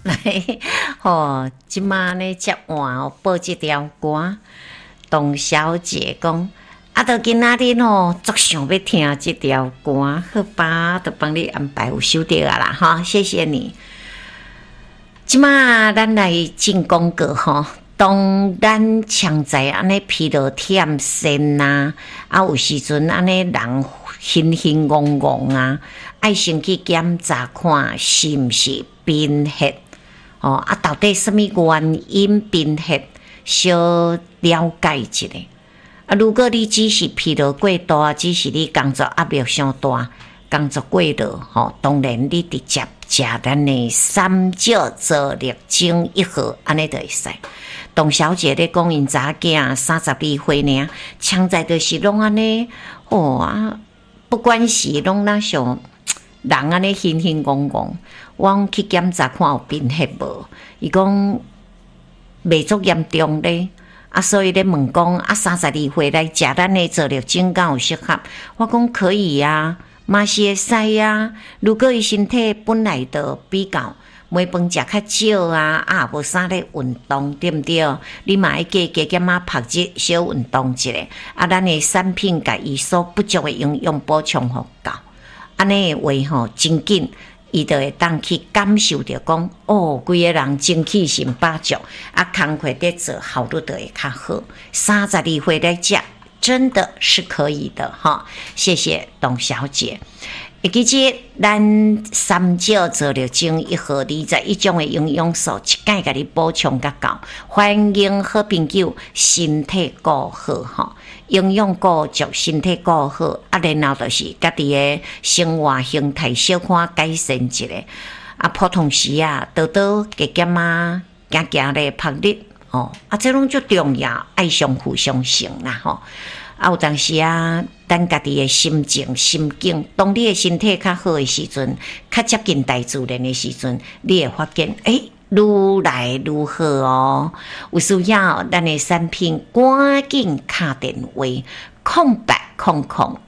吼，即马呢接换哦，播即条歌，董小姐讲，到今仔日吼，足想要听即条歌，好吧，就帮你安排有收到啊啦，哈，谢谢你。即马咱来进广告吼，当咱常在安尼疲劳忝身呐，有时阵安尼人浑浑噩噩啊，爱先去检查看是毋是贫血。到底什么原因贫血？小了解一下。如果你只是疲劳过大，只是你工作压力伤大，工作过劳，当然你直接食咱的三焦泽力精1盒，安尼就会使。董小姐咧讲，因查囝32岁呢，强在就是拢安尼，不管是拢那像人安尼浑浑噩噩。我去检查看有贫血无，伊讲未足严重咧，所以咧问讲32岁来食咱的泽力精敢有适合？我讲可以啊，嘛是会使啊。如果伊身体本来就比较每饭食较少啊，无啥咧运动，对毋对？你嘛要加减拍节小运动一下，咱的产品甲伊所不足的营养补充互够，安尼的话真紧。伊就会当去感受着讲，规个人精气神饱足，工课在做，效率就会较好。32岁来食，真的是可以的哈。谢谢董小姐。其实咱三焦泽力精1盒21种的营养素，一概甲你补充较够。欢迎好朋友身体顾好哈。营养顾足，身体顾好，然后就是家己的生活形态小可改善一下。普通时多多加减行咧拍日这拢足重要，爱相互相成啦吼。有当时咱家己的心情、心境，当你的身体较好的时阵，较接近大自然的时阵，你会发现，愈来愈好哦。有需要咱的产品，赶紧打电话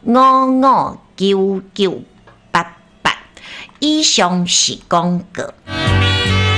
0800559988。以上是广告。